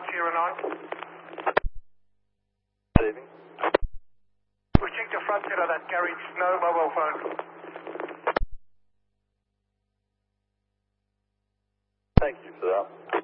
Sierra 9. Saving. Pushing to front end of that garage, no mobile phone. Thank you for that.